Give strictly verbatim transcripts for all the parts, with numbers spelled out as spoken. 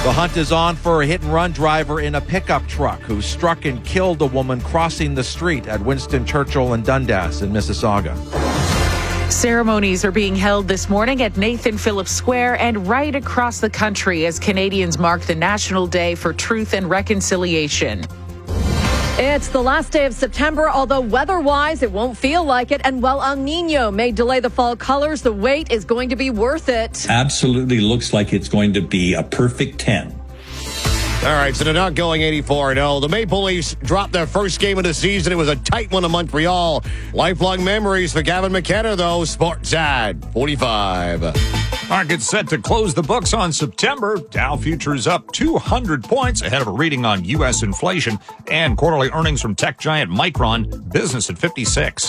The hunt is on for a hit-and-run driver in a pickup truck who struck and killed a woman crossing the street at Winston Churchill and Dundas in Mississauga. Ceremonies are being held this morning at Nathan Phillips Square and right across the country as Canadians mark the National Day for Truth and Reconciliation. It's the last day of September, although weather-wise, it won't feel like it. And while El Nino may delay the fall colors, the wait is going to be worth it. Absolutely looks like it's going to be a perfect ten. All right, so they're not going eighty-four and oh. The Maple Leafs dropped their first game of the season. It was a tight one in Montreal. Lifelong memories for Gavin McKenna, though. Sportsad forty-five. Markets set to close the books on September. Dow futures up two hundred points ahead of a reading on U S inflation and quarterly earnings from tech giant Micron. Business at fifty-six.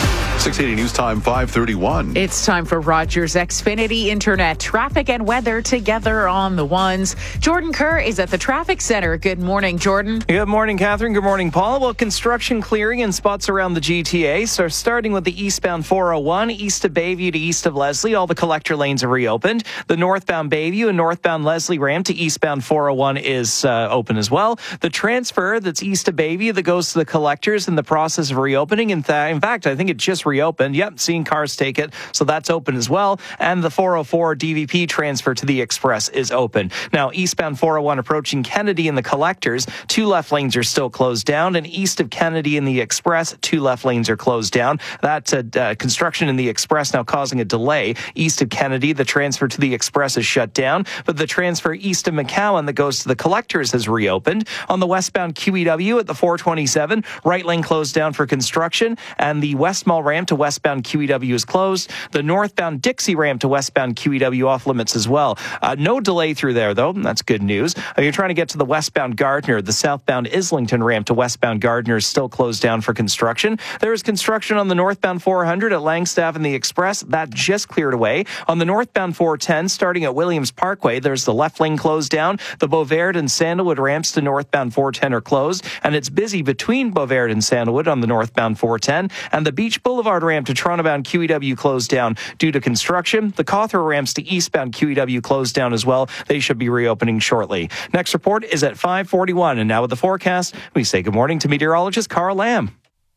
six eighty News Time, five thirty-one. It's time for Rogers Xfinity Internet. Traffic and weather together on the ones. Jordan Kerr is at the Traffic Center. Good morning, Jordan. Good morning, Catherine. Good morning, Paul. Well, construction clearing in spots around the G T A. So starting with the eastbound four oh one, east of Bayview to east of Leslie, all the collector lanes are reopened. The northbound Bayview and northbound Leslie ramp to eastbound four oh one is uh, open as well. The transfer that's east of Bayview that goes to the collectors in the process of reopening. In, th- in fact, I think it just reopened. Yep, seeing cars take it, so that's open as well. And the four oh four D V P transfer to the Express is open. Now, eastbound four oh one approaching Kennedy and the collectors, two left lanes are still closed down. And east of Kennedy and the Express, two left lanes are closed down. That uh, uh, construction in the Express now causing a delay. East of Kennedy, the transfer to the Express is shut down, but the transfer east of McCowan that goes to the collectors has reopened. On the westbound Q E W at the four twenty-seven, right lane closed down for construction, and the West Mall ramp to westbound Q E W is closed. The northbound Dixie ramp to westbound Q E W off limits as well. Uh, no delay through there, though. That's good news. Uh, you're trying to get to the westbound Gardner. The southbound Islington ramp to westbound Gardner is still closed down for construction. There is construction on the northbound four hundred at Langstaff and the Express. That just cleared away. On the northbound four ten, starting at Williams Parkway, there's the left lane closed down. The Beauvert and Sandalwood ramps to northbound four ten are closed, and it's busy between Beauvert and Sandalwood on the northbound four ten, and the Beach Boulevard ramp to Toronto-bound Q E W closed down due to construction. The Cawthra ramps to eastbound Q E W closed down as well. They should be reopening shortly. Next report is at five forty-one, and now with the forecast, we say good morning to meteorologist Carl Lamb.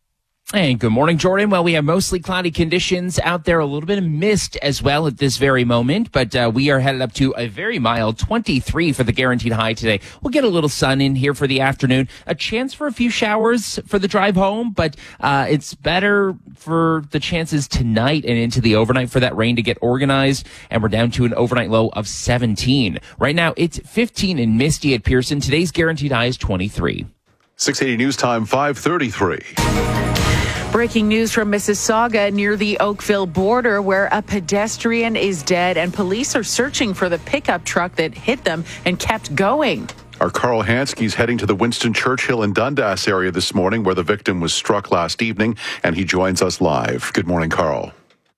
And good morning, Jordan. Well, we have mostly cloudy conditions out there, a little bit of mist as well at this very moment, but uh, we are headed up to a very mild twenty-three for the guaranteed high today. We'll get a little sun in here for the afternoon, a chance for a few showers for the drive home, but uh, it's better for the chances tonight and into the overnight for that rain to get organized, and we're down to an overnight low of seventeen. Right now, it's fifteen and misty at Pearson. Today's guaranteed high is twenty-three. six eighty News Time, five thirty-three. Breaking news from Mississauga near the Oakville border, where a pedestrian is dead and police are searching for the pickup truck that hit them and kept going. Our Carl Hansky's heading to the Winston Churchill and Dundas area this morning, where the victim was struck last evening, and he joins us live. Good morning, Carl.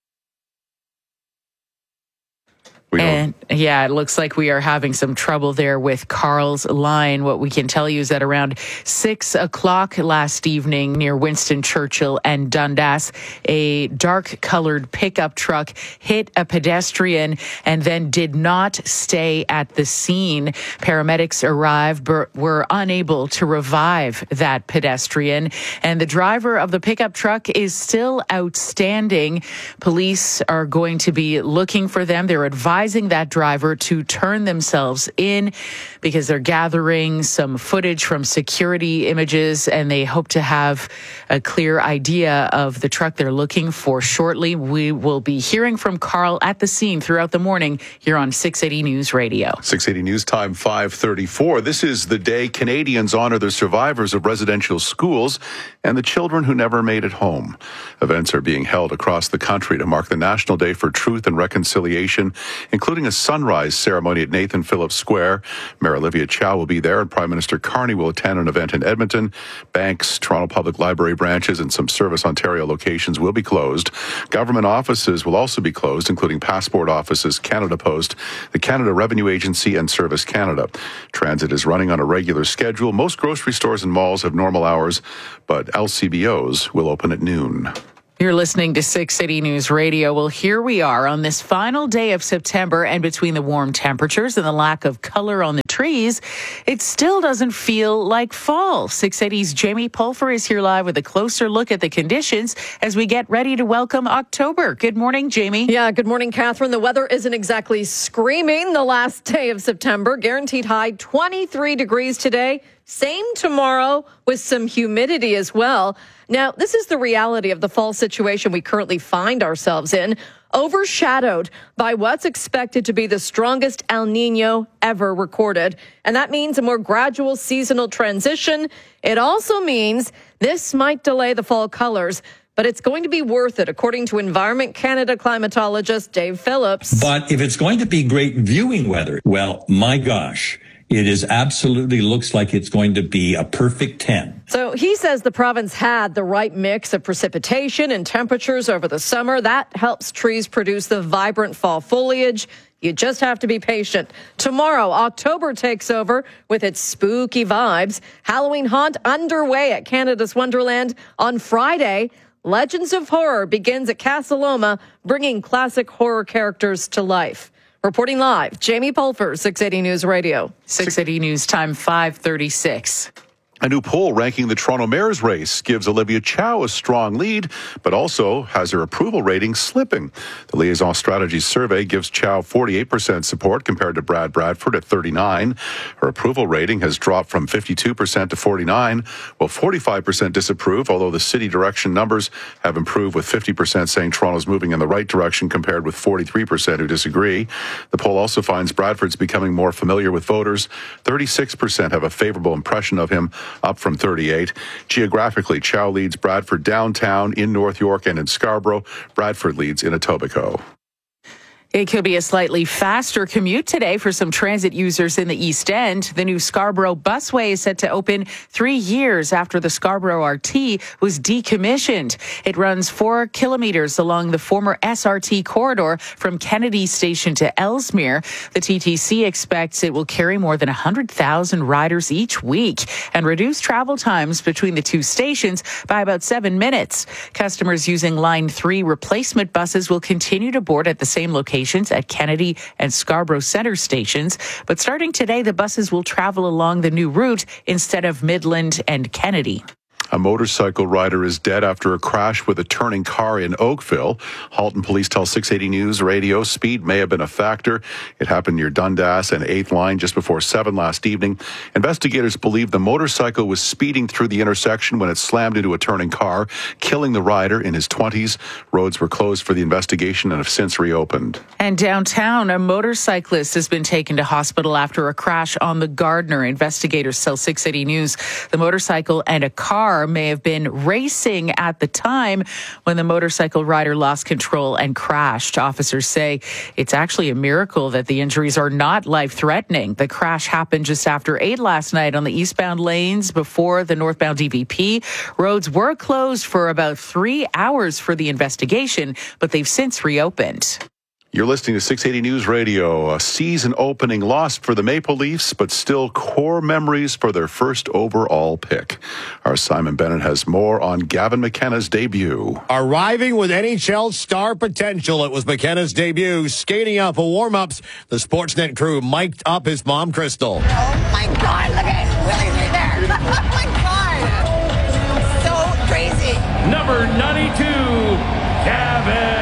We and yeah, it looks like we are having some trouble there with Carl's line. What we can tell you is that around six o'clock last evening near Winston Churchill and Dundas, a dark colored pickup truck hit a pedestrian and then did not stay at the scene. Paramedics arrived but were unable to revive that pedestrian, and the driver of the pickup truck is still outstanding. Police are going to be looking for them. They're advising that driver to turn themselves in because they're gathering some footage from security images, and they hope to have a clear idea of the truck they're looking for shortly. We will be hearing from Carl at the scene throughout the morning here on six eighty News Radio. six eighty News Time, five thirty-four. This is the day Canadians honor the survivors of residential schools and the children who never made it home. Events are being held across the country to mark the National Day for Truth and Reconciliation, including a sunrise ceremony at Nathan Phillips Square. Mayor Olivia Chow will be there, and Prime Minister Carney will attend an event in Edmonton. Banks, Toronto Public Library branches, and some Service Ontario locations will be closed. Government offices will also be closed, including passport offices, Canada Post, the Canada Revenue Agency, and Service Canada. Transit is running on a regular schedule. Most grocery stores and malls have normal hours, but L C B Os will open at noon. You're listening to six eighty News Radio. Well, here we are on this final day of September, and between the warm temperatures and the lack of color on the trees, it still doesn't feel like fall. six eighty's Jamie Pulfer is here live with a closer look at the conditions as we get ready to welcome October. Good morning, Jamie. Yeah, good morning, Catherine. The weather isn't exactly screaming the last day of September. Guaranteed high twenty-three degrees today. Same tomorrow with some humidity as well. Now, this is the reality of the fall situation we currently find ourselves in, overshadowed by what's expected to be the strongest El Nino ever recorded. And that means a more gradual seasonal transition. It also means this might delay the fall colors, but it's going to be worth it, according to Environment Canada climatologist Dave Phillips. But if it's going to be great viewing weather, well, my gosh, it is absolutely looks like it's going to be a perfect ten. So he says the province had the right mix of precipitation and temperatures over the summer. That helps trees produce the vibrant fall foliage. You just have to be patient. Tomorrow, October takes over with its spooky vibes. Halloween haunt underway at Canada's Wonderland. On Friday, Legends of Horror begins at Casa Loma, bringing classic horror characters to life. Reporting live, Jamie Pulfer, six eighty News Radio. six eighty News time, five thirty-six. A new poll ranking the Toronto mayor's race gives Olivia Chow a strong lead, but also has her approval rating slipping. The Liaison Strategies survey gives Chow forty-eight percent support compared to Brad Bradford at thirty-nine. Her approval rating has dropped from fifty-two percent to forty-nine, while forty-five percent disapprove, although the city direction numbers have improved, with fifty percent saying Toronto's moving in the right direction compared with forty-three percent who disagree. The poll also finds Bradford's becoming more familiar with voters. thirty-six percent have a favorable impression of him, up from thirty-eight. Geographically, Chow leads Bradford downtown, in North York, and in Scarborough. Bradford leads in Etobicoke. It could be a slightly faster commute today for some transit users in the East End. The new Scarborough busway is set to open three years after the Scarborough R T was decommissioned. It runs four kilometers along the former S R T corridor from Kennedy Station to Ellesmere. The T T C expects it will carry more than one hundred thousand riders each week and reduce travel times between the two stations by about seven minutes. Customers using Line three replacement buses will continue to board at the same location at Kennedy and Scarborough Centre stations. But starting today, the buses will travel along the new route instead of Midland and Kennedy. A motorcycle rider is dead after a crash with a turning car in Oakville. Halton police tell six eighty News Radio speed may have been a factor. It happened near Dundas and eighth line just before seven last evening. Investigators believe the motorcycle was speeding through the intersection when it slammed into a turning car, killing the rider in his twenties. Roads were closed for the investigation and have since reopened. And downtown, a motorcyclist has been taken to hospital after a crash on the Gardner. Investigators tell six eighty News the motorcycle and a car may have been racing at the time when the motorcycle rider lost control and crashed. Officers say it's actually a miracle that the injuries are not life-threatening. The crash happened just after eight last night on the eastbound lanes before the northbound D V P. Roads were closed for about three hours for the investigation, but they've since reopened. You're listening to six eighty News Radio. A season opening loss for the Maple Leafs, but still core memories for their first overall pick. Our Simon Bennett has more on Gavin McKenna's debut. Arriving with N H L star potential, it was McKenna's debut. Skating out for warm-ups, the Sportsnet crew mic'd up his mom, Crystal. Oh, my God, look at Willie's right there. Oh, my God. So crazy. Number ninety-two, Gavin.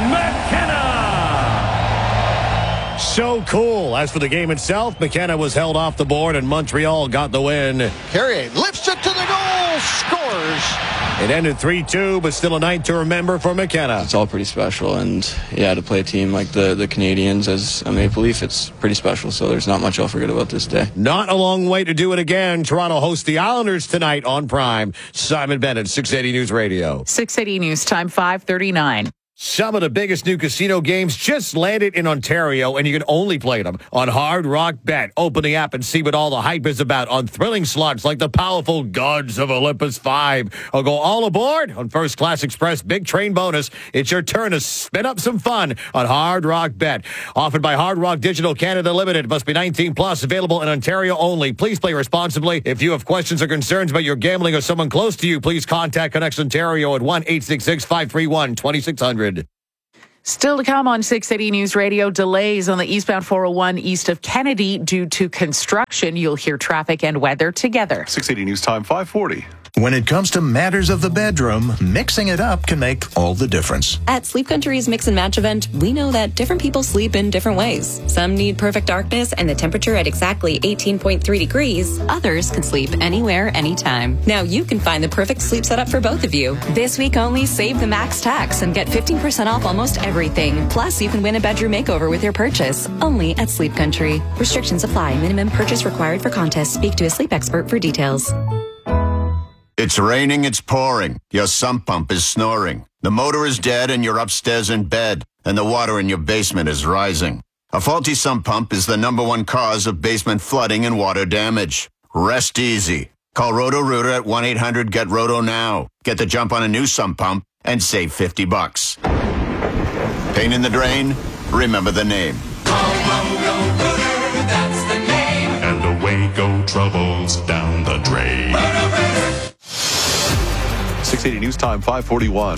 So cool. As for the game itself, McKenna was held off the board and Montreal got the win. Carrier lifts it to the goal, scores. It ended three two, but still a night to remember for McKenna. It's all pretty special, and yeah, to play a team like the, the Canadians as a Maple Leaf, it's pretty special, so there's not much I'll forget about this day. Not a long way to do it again. Toronto hosts the Islanders tonight on Prime. Simon Bennett, six eighty News Radio. six eighty News time, five thirty-nine. Some of the biggest new casino games just landed in Ontario, and you can only play them on Hard Rock Bet. Open the app and see what all the hype is about on thrilling slots like the powerful Gods of Olympus five. Or go all aboard on First Class Express Big Train Bonus. It's your turn to spin up some fun on Hard Rock Bet. Offered by Hard Rock Digital Canada Limited. Must be nineteen plus. Available in Ontario only. Please play responsibly. If you have questions or concerns about your gambling or someone close to you, please contact Connex Ontario at one eight six six, five three one, two six zero zero. Still to come on six eighty News Radio, delays on the eastbound four oh one east of Kennedy due to construction. You'll hear traffic and weather together. six eighty News Time, five forty. When it comes to matters of the bedroom, mixing it up can make all the difference. At Sleep Country's Mix and Match event, we know that different people sleep in different ways. Some need perfect darkness and the temperature at exactly eighteen point three degrees. Others can sleep anywhere, anytime. Now you can find the perfect sleep setup for both of you. This week only, save the max tax and get fifteen percent off almost everything. Plus, you can win a bedroom makeover with your purchase. Only at Sleep Country. Restrictions apply. Minimum purchase required for contest. Speak to a sleep expert for details. It's raining, it's pouring. Your sump pump is snoring. The motor is dead and you're upstairs in bed, and the water in your basement is rising. A faulty sump pump is the number one cause of basement flooding and water damage. Rest easy. Call Roto-Rooter at one eight hundred get roto now. Get the jump on a new sump pump and save fifty bucks. Pain in the drain? Remember the name. Call Roto-Rooter, that's the name. And away go troubles down the drain. Roto-Rooter. six eighty News Time, five forty-one.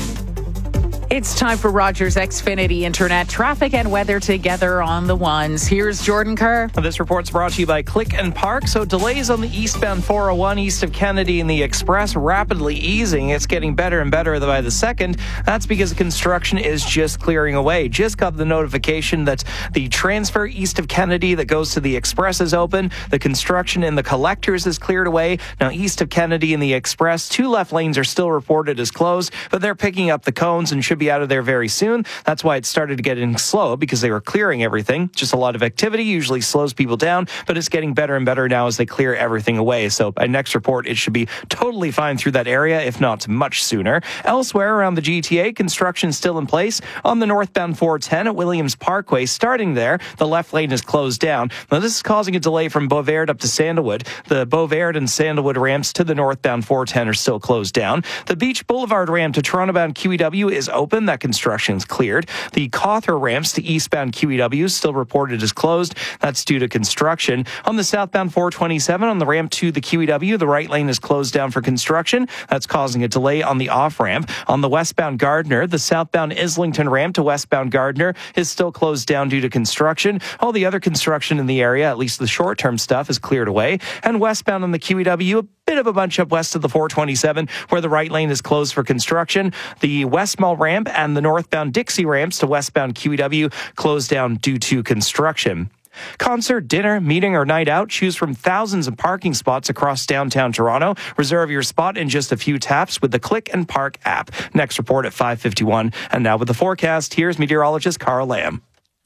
It's time for Rogers Xfinity Internet traffic and weather together on the ones. Here's Jordan Kerr. This report's brought to you by Click and Park. So delays on the eastbound four oh one east of Kennedy and the Express rapidly easing. It's getting better and better by the second. That's because the construction is just clearing away. Just got the notification that the transfer east of Kennedy that goes to the Express is open. The construction in the collectors is cleared away. Now east of Kennedy and the Express, two left lanes are still reported as closed, but they're picking up the cones and should be out of there very soon. That's why it started getting slow, because they were clearing everything. Just a lot of activity usually slows people down, but it's getting better and better now as they clear everything away. So by next report, it should be totally fine through that area, if not much sooner. Elsewhere around the G T A, construction still in place on the northbound four ten at Williams Parkway. Starting there, the left lane is closed down. Now this is causing a delay from Beauvert up to Sandalwood. The Beauvert and Sandalwood ramps to the northbound four ten are still closed down. The Beach Boulevard ramp to Toronto-bound Q E W is open. That construction is cleared. The Cawthor ramps to eastbound Q E W still reported as closed. That's due to construction. On the southbound four twenty-seven, on the ramp to the Q E W, the right lane is closed down for construction. That's causing a delay on the off-ramp. On the westbound Gardner, the southbound Islington ramp to westbound Gardner is still closed down due to construction. All the other construction in the area, at least the short-term stuff, is cleared away. And westbound on the Q E W, a bit of a bunch up west of the four twenty-seven, where the right lane is closed for construction. The West Mall ramp and the northbound Dixie ramps to westbound Q E W closed down due to construction. Concert, dinner, meeting, or night out, choose from thousands of parking spots across downtown Toronto. Reserve your spot in just a few taps with the Click and Park app. Next report at five fifty-one. And now with the forecast, here's meteorologist Carl Lamb.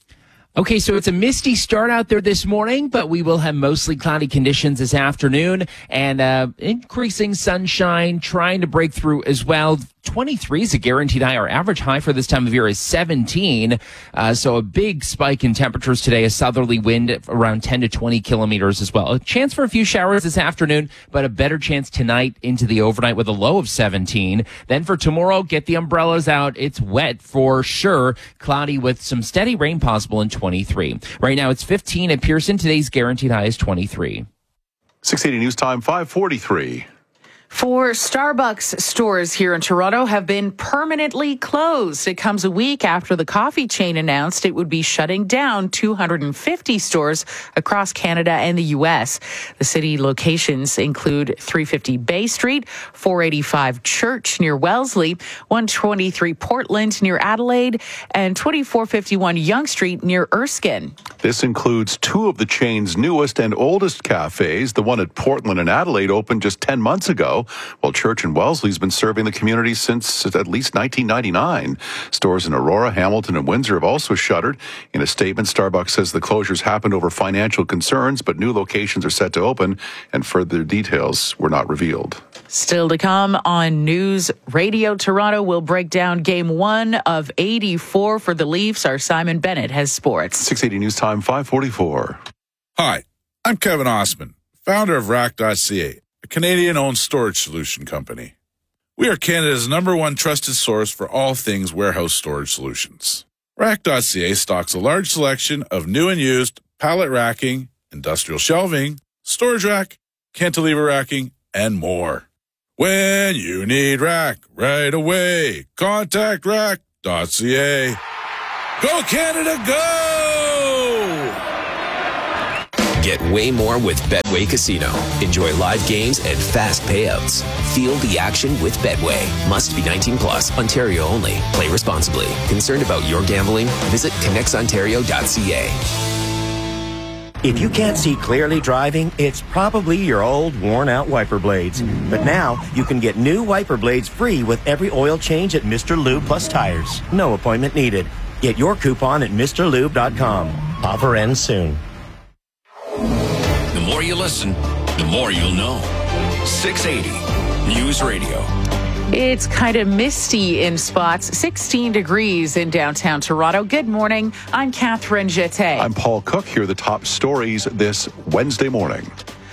Okay, so it's a misty start out there this morning, but we will have mostly cloudy conditions this afternoon and uh, increasing sunshine, trying to break through as well. twenty-three is a guaranteed high. Our average high for this time of year is seventeen. Uh, so a big spike in temperatures today, a southerly wind around ten to twenty kilometers as well. A chance for a few showers this afternoon, but a better chance tonight into the overnight with a low of seventeen. Then for tomorrow, get the umbrellas out. It's wet for sure. Cloudy with some steady rain possible in twenty-three. Right now it's fifteen at Pearson. Today's guaranteed high is twenty-three. six eighty News Time, five forty-three. Four Starbucks stores here in Toronto have been permanently closed. It comes a week after the coffee chain announced it would be shutting down two hundred fifty stores across Canada and the U S. The city locations include three fifty Bay Street, four eighty-five Church near Wellesley, one twenty-three Portland near Adelaide, and twenty-four fifty-one Yonge Street near Erskine. This includes two of the chain's newest and oldest cafes. The one at Portland and Adelaide opened just ten months ago, while Church in Wellesley's been serving the community since at least nineteen ninety-nine. Stores in Aurora, Hamilton, and Windsor have also shuttered. In a statement, Starbucks says the closures happened over financial concerns, but new locations are set to open, and further details were not revealed. Still to come on News Radio Toronto, we'll break down game one of eighty-four for the Leafs. Our Simon Bennett has sports. six eighty News Time, five forty-four. Hi, I'm Kevin Osman, founder of Rack dot C A, a Canadian-owned storage solution company. We are Canada's number one trusted source for all things warehouse storage solutions. Rack dot C A stocks a large selection of new and used pallet racking, industrial shelving, storage rack, cantilever racking, and more. When you need rack right away, contact Rack dot C A. Go, Canada, go! Get way more with Betway Casino. Enjoy live games and fast payouts. Feel the action with Betway. Must be nineteen plus, Ontario only. Play responsibly. Concerned about your gambling? Visit connects ontario dot c a. If you can't see clearly driving, it's probably your old, worn-out wiper blades. But now, you can get new wiper blades free with every oil change at Mister Lube Plus Tires. No appointment needed. Get your coupon at Mr Lube dot com. Offer ends soon. The more you listen, the more you'll know. six eighty News Radio. It's kind of misty in spots, sixteen degrees in downtown Toronto. Good morning. I'm Catherine Jeté. I'm Paul Cook. Here are the top stories this Wednesday morning.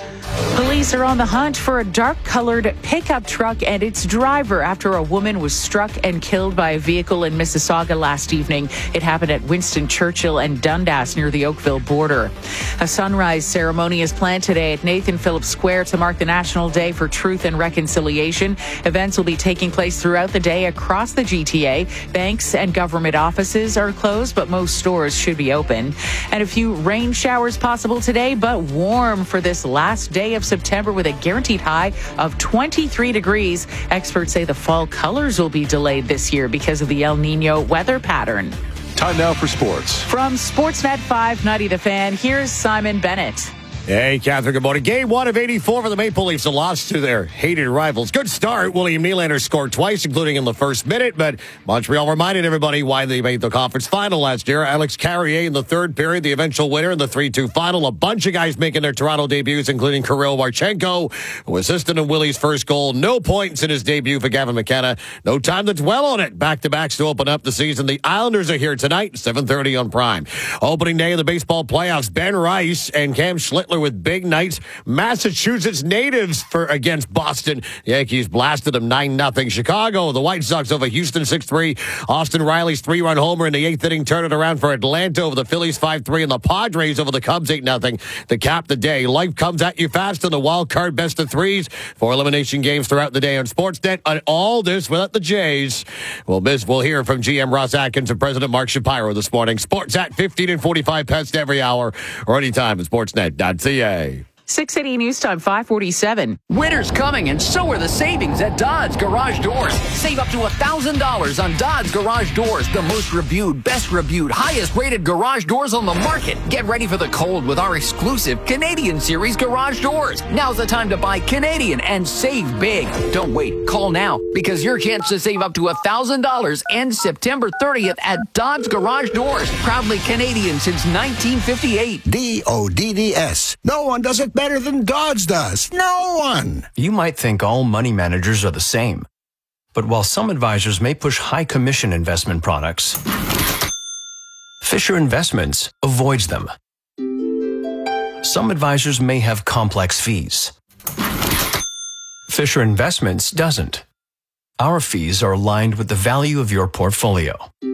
Police are on the hunt for a dark-colored pickup truck and its driver after a woman was struck and killed by a vehicle in Mississauga last evening. It happened at Winston Churchill and Dundas near the Oakville border. A sunrise ceremony is planned today at Nathan Phillips Square to mark the National Day for Truth and Reconciliation. Events will be taking place throughout the day across the G T A. Banks and government offices are closed, but most stores should be open. And a few rain showers possible today, but warm for this last day of September with a guaranteed high of twenty-three degrees. Experts say the fall colors will be delayed this year because of the El Nino weather pattern. Time now for sports. From Sportsnet five ninety The Fan, here's Simon Bennett. Hey, Catherine, good morning. Game one of eighty-four for the Maple Leafs, a loss to their hated rivals. Good start. William Nylander scored twice, including in the first minute, but Montreal reminded everybody why they made the conference final last year. Alex Carrier in the third period, the eventual winner in the three two final. A bunch of guys making their Toronto debuts, including Kirill Marchenko, who assisted in Willie's first goal. No points in his debut for Gavin McKenna. No time to dwell on it. Back-to-backs to open up the season. The Islanders are here tonight, seven thirty on Prime. Opening day of the baseball playoffs, Ben Rice and Cam Schlittler with big nights. Massachusetts natives for against Boston. Yankees blasted them nine nothing. Chicago, the White Sox over Houston six three. Austin Riley's three-run homer in the eighth inning turned it around for Atlanta over the Phillies five three, and the Padres over the Cubs eight nothing to cap the day. Life comes at you fast in the wild card best of threes for elimination games throughout the day on Sportsnet. And all this without the Jays. Well, Biz, we'll hear from G M Ross Atkins and President Mark Shapiro this morning. Sports at fifteen and forty-five past every hour or anytime at sportsnet dot c a. six eighty News Time, five forty-seven. Winter's coming, and so are the savings at Dodds Garage Doors. Save up to one thousand dollars on Dodds Garage Doors, the most reviewed, best reviewed, highest rated garage doors on the market. Get ready for the cold with our exclusive Canadian Series garage doors. Now's the time to buy Canadian and save big. Don't wait. Call now, because your chance to save up to one thousand dollars ends September thirtieth at Dodds Garage Doors. Proudly Canadian since nineteen fifty-eight. D O D D S. No one does it better than Dodds does. No one. You might think all money managers are the same. But while some advisors may push high commission investment products, Fisher Investments avoids them. Some advisors may have complex fees. Fisher Investments doesn't. Our fees are aligned with the value of your portfolio.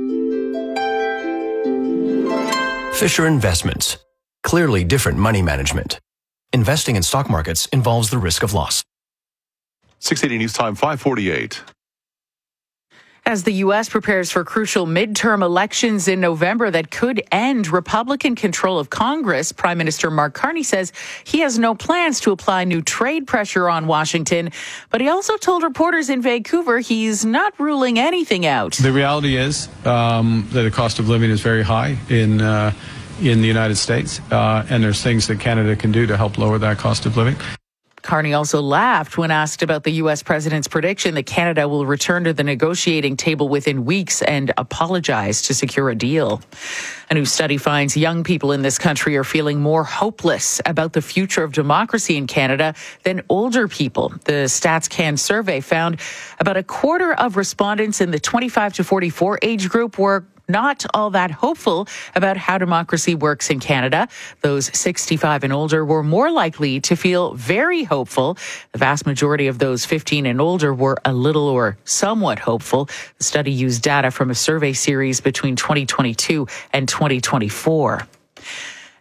Fisher Investments. Clearly different money management. Investing in stock markets involves the risk of loss. six eighty News Time, five forty-eight. As the U S prepares for crucial midterm elections in November that could end Republican control of Congress, Prime Minister Mark Carney says he has no plans to apply new trade pressure on Washington. But he also told reporters in Vancouver he's not ruling anything out. The reality is um, that the cost of living is very high in uh, in the United States, uh, and there's things that Canada can do to help lower that cost of living. Carney also laughed when asked about the U S president's prediction that Canada will return to the negotiating table within weeks and apologize to secure a deal. A new study finds young people in this country are feeling more hopeless about the future of democracy in Canada than older people. The StatsCan survey found about a quarter of respondents in the twenty-five to forty-four age group were not all that hopeful about how democracy works in Canada. Those sixty-five and older were more likely to feel very hopeful. The vast majority of those fifteen and older were a little or somewhat hopeful. The study used data from a survey series between twenty twenty-two and twenty twenty-four.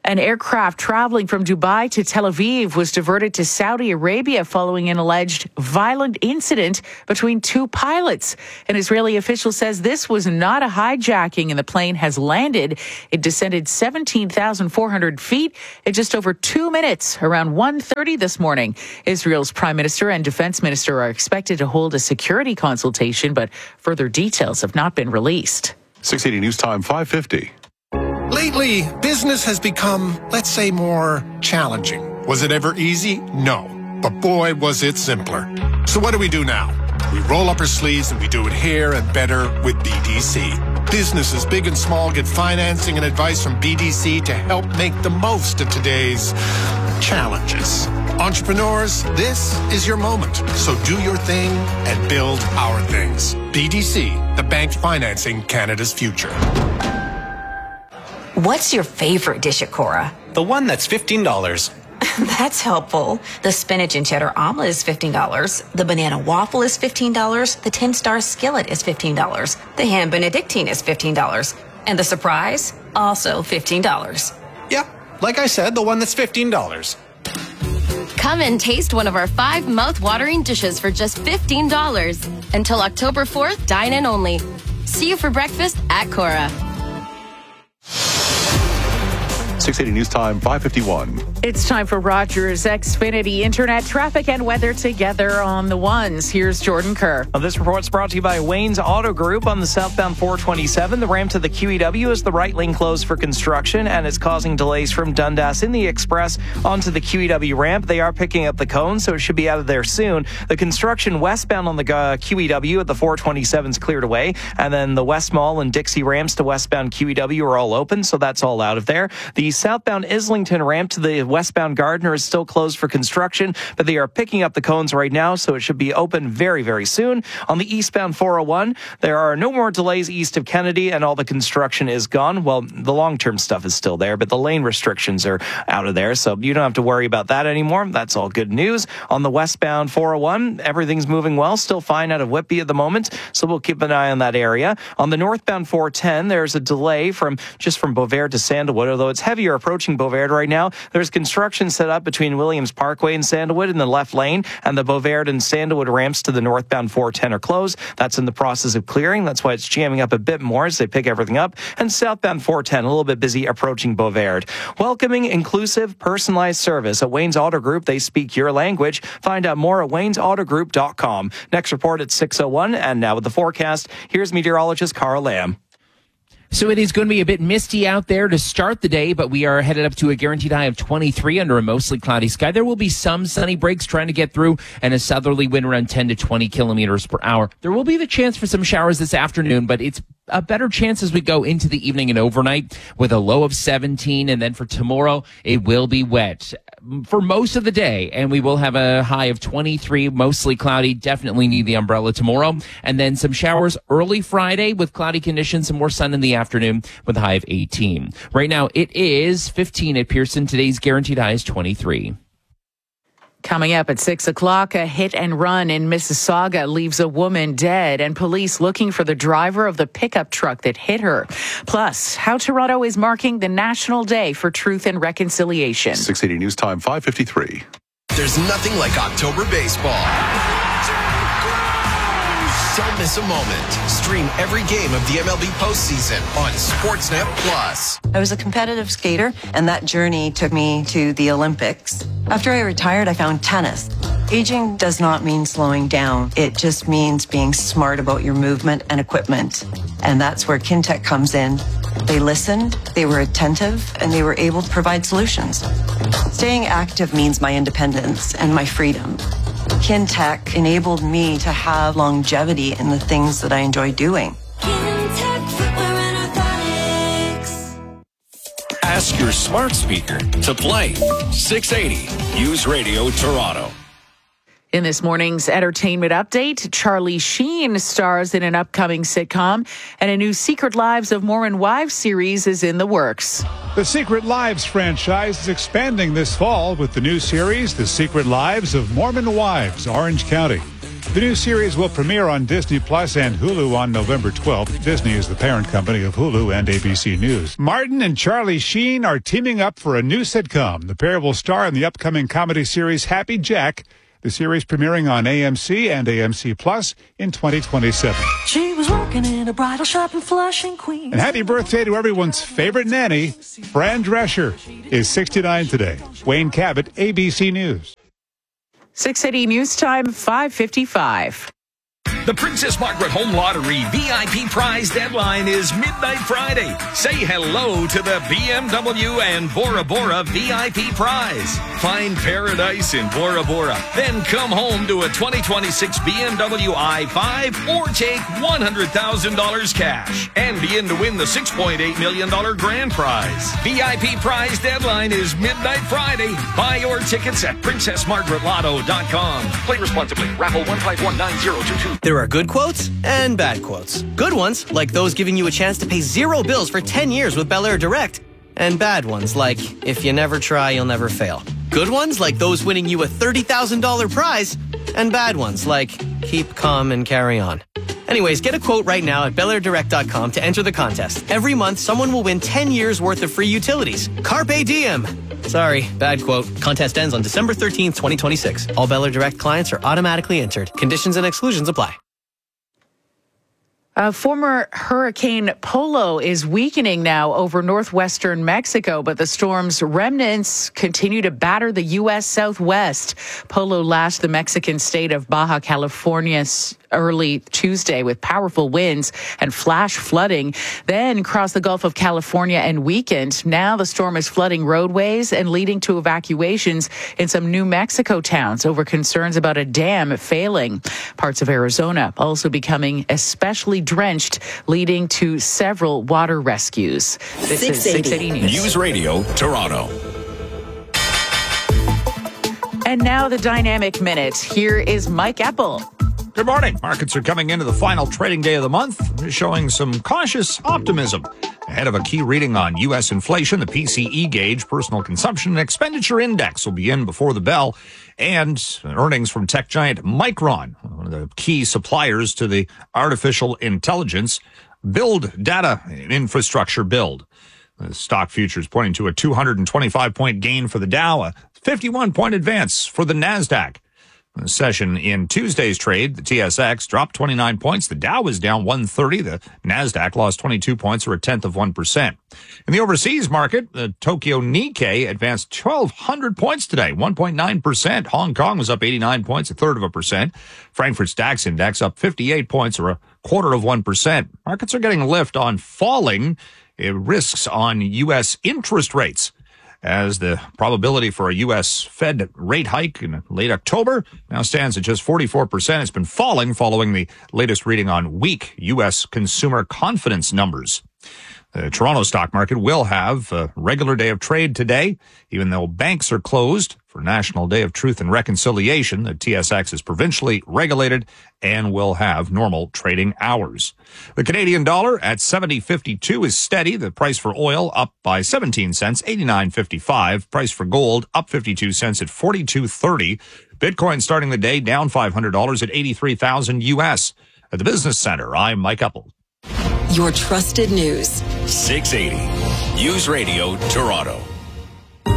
An aircraft traveling from Dubai to Tel Aviv was diverted to Saudi Arabia following an alleged violent incident between two pilots. An Israeli official says this was not a hijacking and the plane has landed. It descended seventeen thousand four hundred feet in just over two minutes around one thirty this morning. Israel's Prime Minister and Defense Minister are expected to hold a security consultation, but further details have not been released. six eighty News Time, five fifty. Lately, business has become, let's say, more challenging. Was it ever easy? No. But boy, was it simpler. So what do we do now? We roll up our sleeves and we do it here and better with B D C. Businesses big and small get financing and advice from B D C to help make the most of today's challenges. Entrepreneurs, this is your moment. So do your thing and build our things. B D C, the bank financing Canada's future. What's your favorite dish at Cora? The one that's fifteen dollars. That's helpful. The spinach and cheddar omelet is fifteen dollars. The banana waffle is fifteen dollars. The ten-star skillet is fifteen dollars. The ham benedictine is fifteen dollars. And the surprise? Also fifteen dollars. Yeah, like I said, the one that's fifteen dollars. Come and taste one of our five mouth-watering dishes for just fifteen dollars. Until October fourth, dine in only. See you for breakfast at Cora. six eighty News Time, five fifty-one. It's time for Rogers Xfinity Internet traffic and weather together on the ones. Here's Jordan Kerr. Well, this report's brought to you by Wayne's Auto Group on the southbound four twenty-seven. The ramp to the Q E W is the right lane closed for construction, and it's causing delays from Dundas in the express onto the Q E W ramp. They are picking up the cone, so it should be out of there soon. The construction westbound on the uh, Q E W at the four twenty-seven is cleared away, and then the West Mall and Dixie ramps to westbound Q E W are all open, so that's all out of there. The southbound Islington ramp to the westbound Gardner is still closed for construction, but they are picking up the cones right now, so it should be open very, very soon. On the eastbound four oh one, there are no more delays east of Kennedy, and all the construction is gone. Well, the long-term stuff is still there, but the lane restrictions are out of there, so you don't have to worry about that anymore. That's all good news. On the westbound four oh one, everything's moving well, still fine out of Whitby at the moment, so we'll keep an eye on that area. On the northbound four ten, there's a delay from just from Beauvert to Sandalwood, although it's heavier approaching Beauvert right now. There's construction set up between Williams Parkway and Sandalwood in the left lane, and the Beauvert and Sandalwood ramps to the northbound four ten are closed. That's in the process of clearing. That's why it's jamming up a bit more as they pick everything up. And southbound four ten, a little bit busy approaching Beauvert. Welcoming, inclusive, personalized service at Wayne's Auto Group. They speak your language. Find out more at waynes auto group dot com. Next report at six oh one, and now with the forecast, here's meteorologist Carl Lamb. So it is going to be a bit misty out there to start the day, but we are headed up to a guaranteed high of twenty-three under a mostly cloudy sky. There will be some sunny breaks trying to get through, and a southerly wind around ten to twenty kilometers per hour. There will be the chance for some showers this afternoon, but it's a better chance as we go into the evening and overnight with a low of seventeen. And then for tomorrow, it will be wet for most of the day, and we will have a high of twenty-three, mostly cloudy. Definitely need the umbrella tomorrow. And then some showers early Friday with cloudy conditions and more sun in the afternoon with a high of eighteen. Right now, it is fifteen at Pearson. Today's guaranteed high is twenty-three. Coming up at six o'clock, a hit and run in Mississauga leaves a woman dead and police looking for the driver of the pickup truck that hit her. Plus, how Toronto is marking the National Day for Truth and Reconciliation. six eighty News Time, five fifty-three. There's nothing like October baseball. Don't miss a moment. Stream every game of the M L B postseason on Sportsnet Plus. I was a competitive skater, and that journey took me to the Olympics. After I retired, I found tennis. Aging does not mean slowing down. It just means being smart about your movement and equipment. And that's where Kintec comes in. They listened, they were attentive, and they were able to provide solutions. Staying active means my independence and my freedom. Kintec enabled me to have longevity in the things that I enjoy doing. Ask your smart speaker to play six eighty News Radio Toronto. In this morning's entertainment update, Charlie Sheen stars in an upcoming sitcom, and a new Secret Lives of Mormon Wives series is in the works. The Secret Lives franchise is expanding this fall with the new series, The Secret Lives of Mormon Wives, Orange County. The new series will premiere on Disney Plus and Hulu on November twelfth. Disney is the parent company of Hulu and A B C News. Martin and Charlie Sheen are teaming up for a new sitcom. The pair will star in the upcoming comedy series Happy Jack. The series premiering on A M C and A M C Plus in twenty twenty-seven. She was working in a bridal shop in Flushing, Queens. And happy birthday to everyone's favorite nanny, Fran Drescher, is sixty-nine today. Wayne Cabot, A B C News. six eighty News Time, five fifty-five. The Princess Margaret Home Lottery V I P prize deadline is midnight Friday. Say hello to the B M W and Bora Bora V I P prize. Find paradise in Bora Bora. Then come home to a twenty twenty-six B M W i five or take one hundred thousand dollars cash and be in to win the six point eight million dollars grand prize. V I P prize deadline is midnight Friday. Buy your tickets at princess margaret lotto dot com. Play responsibly. Raffle one five one nine zero two two. There are good quotes and bad quotes. Good ones, like those giving you a chance to pay zero bills for ten years with Bel Air Direct. And bad ones, like, if you never try, you'll never fail. Good ones, like those winning you a thirty thousand dollars prize. And bad ones, like, keep calm and carry on. Anyways, get a quote right now at bel air direct dot com to enter the contest. Every month, someone will win ten years worth of free utilities. Carpe diem. Sorry, bad quote. Contest ends on December thirteenth, twenty twenty-six. All Bel Air Direct clients are automatically entered. Conditions and exclusions apply. Uh, former Hurricane Polo is weakening now over northwestern Mexico, but the storm's remnants continue to batter the U S Southwest. Polo lashed the Mexican state of Baja California early Tuesday with powerful winds and flash flooding, then crossed the Gulf of California and weakened. Now the storm is flooding roadways and leading to evacuations in some New Mexico towns over concerns about a dam failing. Parts of Arizona also becoming especially drenched, leading to several water rescues. This is six eighty News. News Radio, Toronto. And now the Dynamic Minute. Here is Mike Eppel. Good morning. Markets are coming into the final trading day of the month, showing some cautious optimism. Ahead of a key reading on U S inflation, the P C E gauge, Personal Consumption and Expenditure Index, will be in before the bell, and earnings from tech giant Micron, one of the key suppliers to the artificial intelligence build data infrastructure build. The stock futures pointing to a two hundred twenty-five point gain for the Dow, a fifty-one point advance for the NASDAQ. The session in Tuesday's trade, the T S X dropped twenty-nine points. The Dow was down one thirty. The NASDAQ lost twenty-two points, or a tenth of one percent. In the overseas market, the Tokyo Nikkei advanced twelve hundred points today, one point nine percent. Hong Kong was up eighty-nine points, a third of a percent. Frankfurt's DAX index up fifty-eight points, or a quarter of one percent. Markets are getting a lift on falling uh, risks on U S interest rates, as the probability for a U S Fed rate hike in late October now stands at just forty-four percent. It's been falling following the latest reading on weak U S consumer confidence numbers. The Toronto stock market will have a regular day of trade today, even though banks are closed for National Day of Truth and Reconciliation. The T S X is provincially regulated and will have normal trading hours. The Canadian dollar at seventy fifty-two is steady. The price for oil up by seventeen cents, eighty-nine fifty-five. Price for gold up fifty-two cents at forty-two thirty. Bitcoin starting the day down five hundred dollars at eighty-three thousand U S. At the Business Center, I'm Mike Eppel. Your trusted news. six eighty News Radio, Toronto.